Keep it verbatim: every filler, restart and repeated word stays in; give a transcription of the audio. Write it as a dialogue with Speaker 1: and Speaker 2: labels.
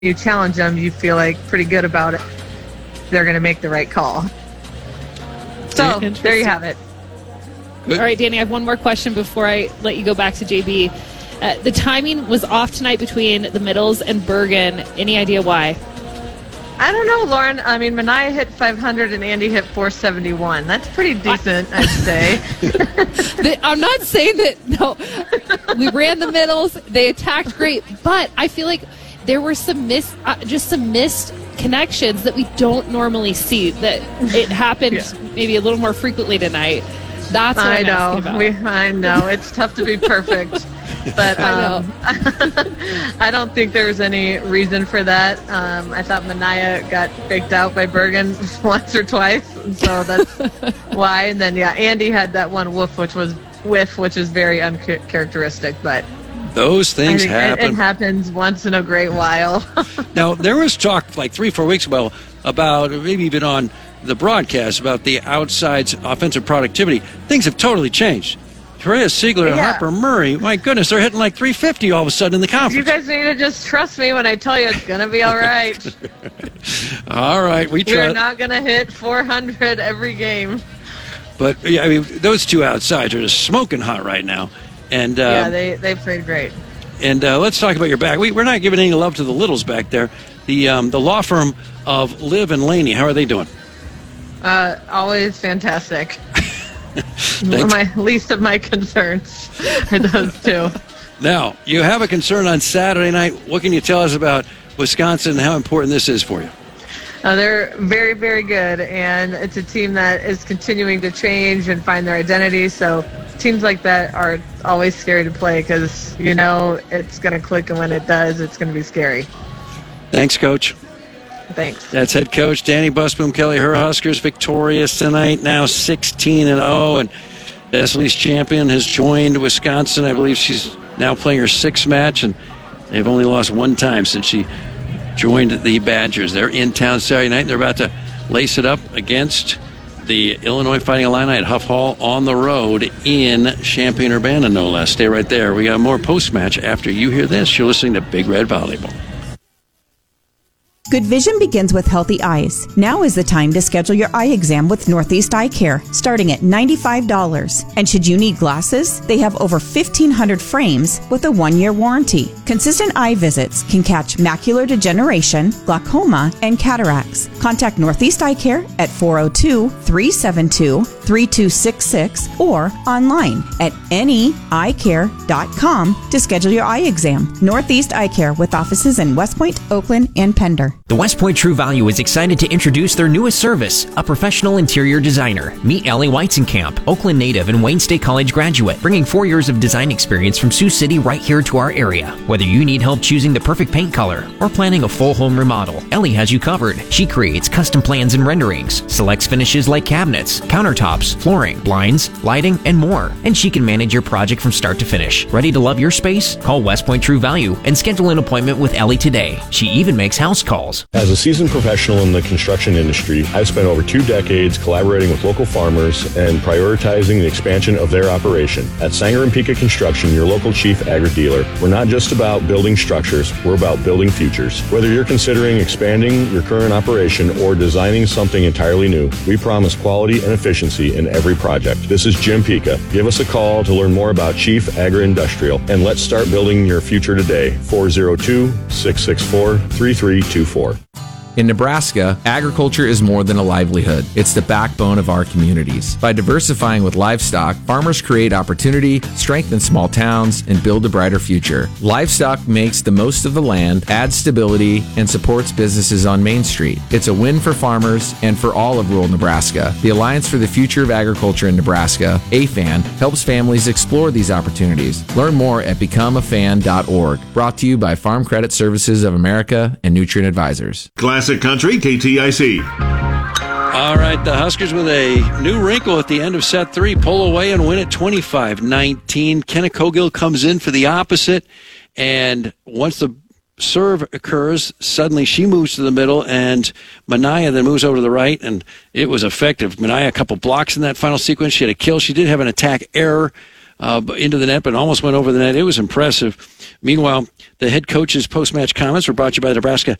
Speaker 1: you challenge them, you feel like pretty good about it. They're going to make the right call. So there you have it.
Speaker 2: Good. All right, Danny, I have one more question before I let you go back to J B. Uh, the timing was off tonight between the Middles and Bergen. Any idea why?
Speaker 1: I don't know, Lauren. I mean, Mania hit five hundred and Andy hit four seventy-one. That's pretty decent, I'd say.
Speaker 2: the, I'm not saying that, no. We ran the Middles. They attacked great. But I feel like there were some miss, uh, just some missed connections that we don't normally see. That it happened yeah. maybe a little more frequently tonight. That's what
Speaker 1: I
Speaker 2: I'm
Speaker 1: know.
Speaker 2: asking about.
Speaker 1: We, I know. It's tough to be perfect. But um, I, I don't think there was any reason for that. Um, I thought Mania got faked out by Bergen once or twice, and so that's why. And then, yeah, Andy had that one woof, which was whiff, which is very uncharacteristic. But
Speaker 3: those things happen.
Speaker 1: It, it happens once in a great while.
Speaker 3: Now, there was talk like three, four weeks ago about, maybe even on the broadcast, about the outside's offensive productivity. Things have totally changed. Therese Siegler and
Speaker 1: yeah.
Speaker 3: Harper Murray, my goodness, they're hitting like three fifty all of a sudden in the conference.
Speaker 1: You guys need to just trust me when I tell you it's going to be all right.
Speaker 3: All right, we try.
Speaker 1: We're not going to hit four hundred every game.
Speaker 3: But, yeah, I mean, those two outsides are just smoking hot right now. And uh,
Speaker 1: yeah, they, they played great.
Speaker 3: And uh, let's talk about your back. We, we're not giving any love to the Littles back there. The um, the law firm of Liv and Laney, how are they doing?
Speaker 1: Uh, always fantastic. My least of my concerns are those two.
Speaker 3: Now, you have a concern on Saturday night. What can you tell us about Wisconsin and how important this is for you?
Speaker 1: Uh, they're very, very good, and it's a team that is continuing to change and find their identity. So teams like that are always scary to play because you know it's going to click, and when it does, it's going to be scary.
Speaker 3: Thanks, Coach.
Speaker 1: Thanks.
Speaker 3: That's head coach Danny Busboom Kelly. Her Huskers victorious tonight, now sixteen and oh, and Leslie's champion has joined Wisconsin. I believe she's now playing her sixth match, and they've only lost one time since she joined the Badgers. They're in town Saturday night. They're about to lace it up against the Illinois Fighting Illini at Huff Hall on the road in Champaign-Urbana, no less. Stay right there. We got more post-match after you hear this. You're listening to Big Red Volleyball.
Speaker 4: Good vision begins with healthy eyes. Now is the time to schedule your eye exam with Northeast Eye Care, starting at ninety-five dollars. And should you need glasses, they have over fifteen hundred frames with a one-year warranty. Consistent eye visits can catch macular degeneration, glaucoma, and cataracts. Contact Northeast Eye Care at four oh two, three seven two, three two six six or online at any eye care dot com to schedule your eye exam. Northeast Eye Care with offices in West Point, Oakland, and Pender.
Speaker 5: The West Point True Value is excited to introduce their newest service, a professional interior designer. Meet Ellie Weizenkamp, Oakland native and Wayne State College graduate, bringing four years of design experience from Sioux City right here to our area. Whether you need help choosing the perfect paint color or planning a full home remodel, Ellie has you covered. She creates custom plans and renderings, selects finishes like cabinets, countertops, flooring, blinds, lighting, and more. And she can manage your project from start to finish. Ready to love your space? Call West Point True Value and schedule an appointment with Ellie today. She even makes house calls.
Speaker 6: As a seasoned professional in the construction industry, I've spent over two decades collaborating with local farmers and prioritizing the expansion of their operation. At Sanger and Pika Construction, your local chief agri-dealer, we're not just about building structures, we're about building futures. Whether you're considering expanding your current operation or designing something entirely new, we promise quality and efficiency in every project. This is Jim Pika. Give us a call to learn more about Chief Agri-Industrial, and let's start building your future today. four oh two, six six four, three three two four.
Speaker 7: In Nebraska, agriculture is more than a livelihood. It's the backbone of our communities. By diversifying with livestock, farmers create opportunity, strengthen small towns, and build a brighter future. Livestock makes the most of the land, adds stability, and supports businesses on Main Street. It's a win for farmers and for all of rural Nebraska. The Alliance for the Future of Agriculture in Nebraska, A F A N, helps families explore these opportunities. Learn more at become a fan dot org. Brought to you by Farm Credit Services of America and Nutrient Advisors.
Speaker 8: Classic Country, K T I C.
Speaker 3: All right, the Huskers with a new wrinkle at the end of set three, pull away and win at twenty-five nineteen. Kenna Cogill comes in for the opposite, and once the serve occurs, suddenly she moves to the middle, and Mania then moves over to the right, and it was effective. Mania, a couple blocks in that final sequence. She had a kill. She did have an attack error uh, into the net, but almost went over the net. It was impressive. Meanwhile, the head coach's post-match comments were brought to you by the Nebraska